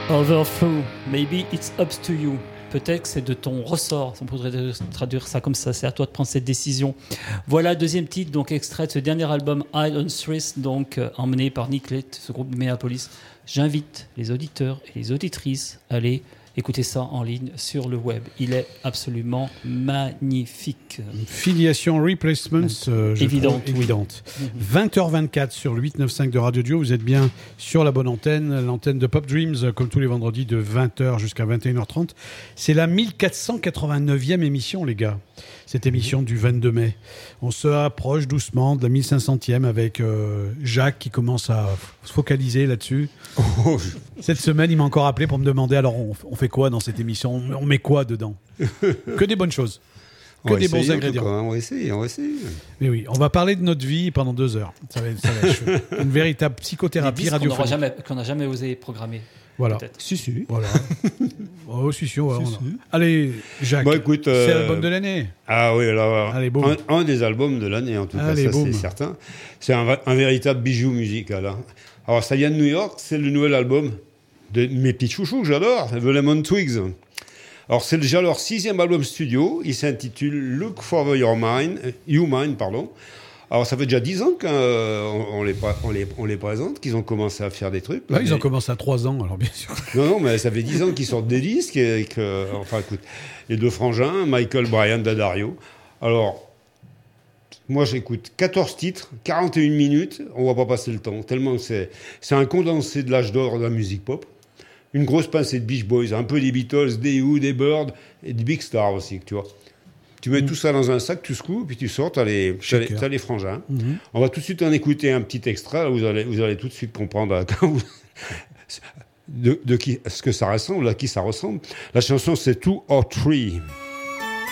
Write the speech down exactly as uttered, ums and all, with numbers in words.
Overflow, maybe it's up to you. Peut-être que c'est de ton ressort, on pourrait traduire ça comme ça, c'est à toi de prendre cette décision. Voilà, deuxième titre, donc extrait de ce dernier album, High on Street, donc euh, emmené par Nick Lett, ce groupe de Minneapolis. J'invite les auditeurs et les auditrices à aller écouter ça en ligne sur le web. Il est absolument magnifique. Filiation Replacements, euh, évidente. Trouve, évidente. Mm-hmm. vingt heures vingt-quatre sur le huit neuf cinq de Radio Duo. Vous êtes bien sur la bonne antenne, l'antenne de Pop Dreams, comme tous les vendredis de vingt heures jusqu'à vingt et une heures trente. C'est la mille quatre cent quatre-vingt-neuvième émission, les gars. Cette émission du vingt-deux mai. On se approche doucement de la mille cinq centième avec euh, Jacques qui commence à se focaliser là-dessus. Oh. Cette semaine, il m'a encore appelé pour me demander alors on, on fait quoi dans cette émission ? On met quoi dedans ? Que des bonnes choses. Que on des bons ingrédients. Cas, on va essayer, on va essayer. Mais oui, on va parler de notre vie pendant deux heures. Ça va, ça va être une véritable psychothérapie radiophonique. Qu'on jamais, qu'on n'a jamais osé programmer. Voilà. Peut-être. Si, si. Voilà. Oh, si, si. Ouais, si, on a... si. Allez, Jacques. Bon, écoute, euh... c'est l'album de l'année. Ah oui, alors, Allez, boum. Un, un des albums de l'année, en tout Allez, cas, ça boum. c'est certain. C'est un, un véritable bijou musical. Hein. Alors, ça vient de New York, c'est le nouvel album de mes petits chouchous que j'adore, The Lemon Twigs. Alors, c'est déjà leur sixième album studio. Il s'intitule Look for Your Mind, You Mind, pardon. Alors, ça fait déjà dix ans qu'on on les, on les, on les présente, qu'ils ont commencé à faire des trucs. Là, mais... ils ont commencé à trois ans, alors bien sûr. Non, non, mais ça fait dix ans qu'ils sortent des disques. Et que, enfin, écoute, les deux frangins, Michael, Brian, Daddario. Alors, moi, j'écoute quatorze titres, quarante et une minutes. On va pas passer le temps, tellement c'est, c'est un condensé de l'âge d'or de la musique pop. Une grosse pincée de Beach Boys, un peu des Beatles, des Who, des Birds et des Big Stars aussi, tu vois. Tu mets mmh. tout ça dans un sac, tu secoues, puis tu sors, tu as les, t'as les frangins. Mmh. On va tout de suite en écouter un petit extrait, vous allez, vous allez tout de suite comprendre de, de qui, ce que ça ressemble, à qui ça ressemble. La chanson, c'est Two or Three.